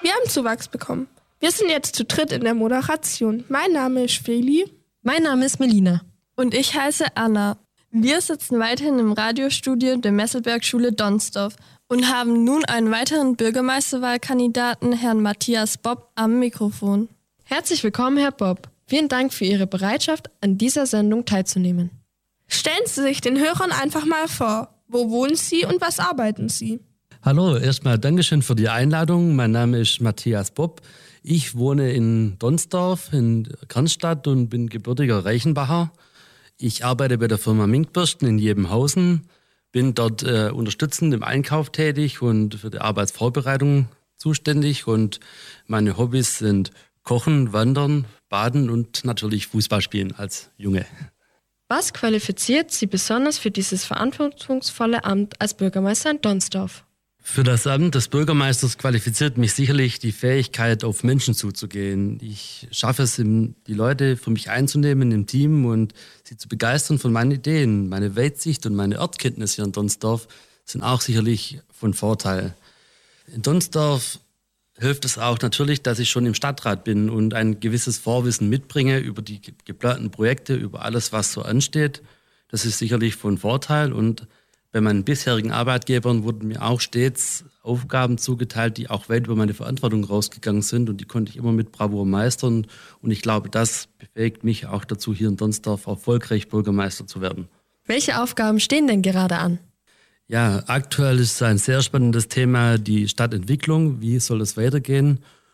Wir haben Zuwachs bekommen. Wir sind jetzt zu dritt in der Moderation. Mein Name ist Feli. Mein Name ist Melina. Und ich heiße Anna. Wir sitzen weiterhin im Radiostudio der Messelberg-Schule Donsdorf und haben nun einen weiteren Bürgermeisterwahlkandidaten, Herrn Matthias Bob, am Mikrofon. Herzlich willkommen, Herr Bob. Vielen Dank für Ihre Bereitschaft, an dieser Sendung teilzunehmen. Stellen Sie sich den Hörern einfach mal vor. Wo wohnen Sie und was arbeiten Sie? Hallo, erstmal Dankeschön für die Einladung. Mein Name ist Matthias Bob. Ich wohne in Donsdorf in Kernstadt und bin gebürtiger Reichenbacher. Ich arbeite bei der Firma Minkbürsten in Jebenhausen, bin dort unterstützend im Einkauf tätig und für die Arbeitsvorbereitung zuständig. Und meine Hobbys sind Kochen, Wandern, Baden und natürlich Fußball spielen als Junge. Was qualifiziert Sie besonders für dieses verantwortungsvolle Amt als Bürgermeister in Donsdorf? Für das Amt des Bürgermeisters qualifiziert mich sicherlich die Fähigkeit, auf Menschen zuzugehen. Ich schaffe es, die Leute für mich einzunehmen im Team und sie zu begeistern von meinen Ideen. Meine Weitsicht und meine Ortskenntnisse hier in Donsdorf sind auch sicherlich von Vorteil. In Donsdorf hilft es auch natürlich, dass ich schon im Stadtrat bin und ein gewisses Vorwissen mitbringe über die geplanten Projekte, über alles, was so ansteht. Das ist sicherlich von Vorteil und bei meinen bisherigen Arbeitgebern wurden mir auch stets Aufgaben zugeteilt, die auch weit über meine Verantwortung rausgegangen sind und die konnte ich immer mit Bravour meistern und ich glaube, das befähigt mich auch dazu, hier in Donsdorf erfolgreich Bürgermeister zu werden. Welche Aufgaben stehen denn gerade an? Ja, aktuell ist ein sehr spannendes Thema die Stadtentwicklung. Wie soll es weitergehen?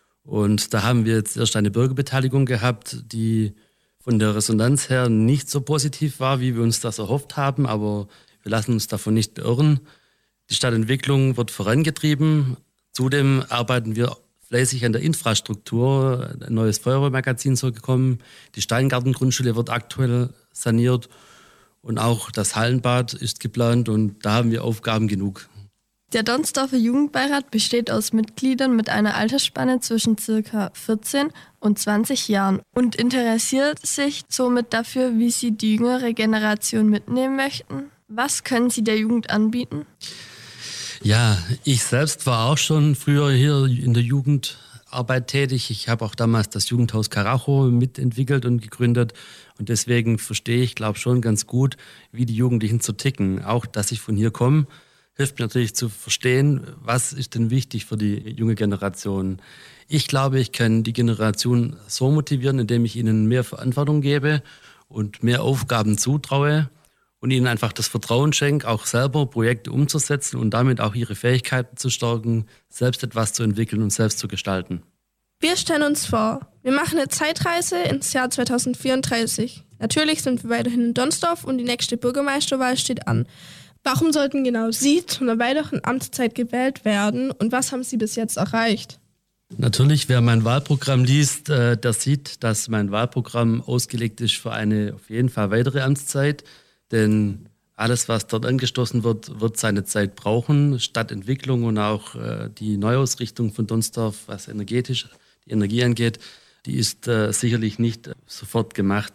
Und da haben wir jetzt erst eine Bürgerbeteiligung gehabt, die von der Resonanz her nicht so positiv war, wie wir uns das erhofft haben, aber wir lassen uns davon nicht beirren. Die Stadtentwicklung wird vorangetrieben. Zudem arbeiten wir fleißig an der Infrastruktur. Ein neues Feuerwehrmagazin soll kommen. Die Steingartengrundschule wird aktuell saniert. Und auch das Hallenbad ist geplant und da haben wir Aufgaben genug. Der Donsdorfer Jugendbeirat besteht aus Mitgliedern mit einer Altersspanne zwischen ca. 14 und 20 Jahren und interessiert sich somit dafür, wie sie die jüngere Generation mitnehmen möchten. Was können Sie der Jugend anbieten? Ja, ich selbst war auch schon früher hier in der Jugendarbeit tätig. Ich habe auch damals das Jugendhaus Karacho mitentwickelt und gegründet. Und deswegen verstehe ich, glaube schon ganz gut, wie die Jugendlichen zu ticken. Auch, dass ich von hier komme, hilft mir natürlich zu verstehen, was ist denn wichtig für die junge Generation. Ich glaube, ich kann die Generation so motivieren, indem ich ihnen mehr Verantwortung gebe und mehr Aufgaben zutraue und ihnen einfach das Vertrauen schenke, auch selber Projekte umzusetzen und damit auch ihre Fähigkeiten zu stärken, selbst etwas zu entwickeln und selbst zu gestalten. Wir stellen uns vor, wir machen eine Zeitreise ins Jahr 2034. Natürlich sind wir weiterhin in Donsdorf und die nächste Bürgermeisterwahl steht an. Warum sollten genau Sie zu einer weiteren Amtszeit gewählt werden und was haben Sie bis jetzt erreicht? Natürlich, wer mein Wahlprogramm liest, der sieht, dass mein Wahlprogramm ausgelegt ist für eine auf jeden Fall weitere Amtszeit. Denn alles, was dort angestoßen wird, wird seine Zeit brauchen. Stadtentwicklung und auch die Neuausrichtung von Donsdorf, was energetisch die Energie angeht, die ist sicherlich nicht sofort gemacht.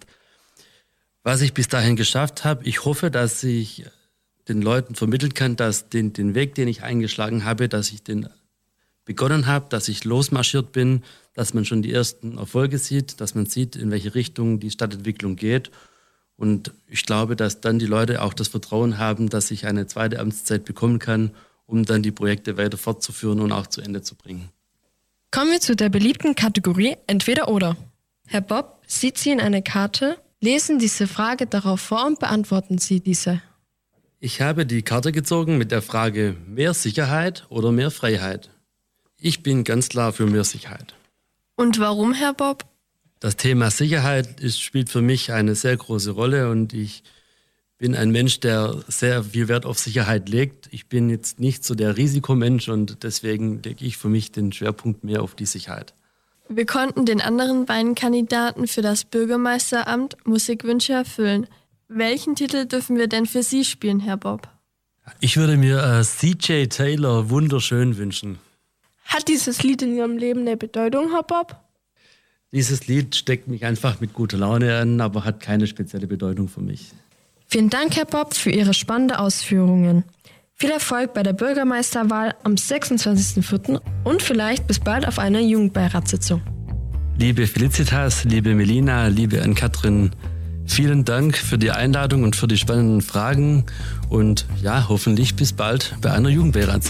Was ich bis dahin geschafft habe, ich hoffe, dass ich den Leuten vermitteln kann, dass den Weg, den ich eingeschlagen habe, dass ich den begonnen habe, dass ich losmarschiert bin, dass man schon die ersten Erfolge sieht, dass man sieht, in welche Richtung die Stadtentwicklung geht. Und ich glaube, dass dann die Leute auch das Vertrauen haben, dass ich eine zweite Amtszeit bekommen kann, um dann die Projekte weiter fortzuführen und auch zu Ende zu bringen. Kommen wir zu der beliebten Kategorie Entweder-Oder. Herr Bob, Sie ziehen eine Karte, lesen diese Frage darauf vor und beantworten Sie diese. Ich habe die Karte gezogen mit der Frage mehr Sicherheit oder mehr Freiheit. Ich bin ganz klar für mehr Sicherheit. Und warum, Herr Bob? Das Thema Sicherheit spielt für mich eine sehr große Rolle und ich bin ein Mensch, der sehr viel Wert auf Sicherheit legt. Ich bin jetzt nicht so der Risikomensch und deswegen lege ich für mich den Schwerpunkt mehr auf die Sicherheit. Wir konnten den anderen beiden Kandidaten für das Bürgermeisteramt Musikwünsche erfüllen. Welchen Titel dürfen wir denn für Sie spielen, Herr Bob? Ich würde mir CJ Taylor Wunderschön wünschen. Hat dieses Lied in Ihrem Leben eine Bedeutung, Herr Bob? Dieses Lied steckt mich einfach mit guter Laune an, aber hat keine spezielle Bedeutung für mich. Vielen Dank, Herr Bob, für Ihre spannenden Ausführungen. Viel Erfolg bei der Bürgermeisterwahl am 26.04. und vielleicht bis bald auf einer Jugendbeiratssitzung. Liebe Felicitas, liebe Melina, liebe Ann-Kathrin, vielen Dank für die Einladung und für die spannenden Fragen und ja, hoffentlich bis bald bei einer Jugendbeiratssitzung.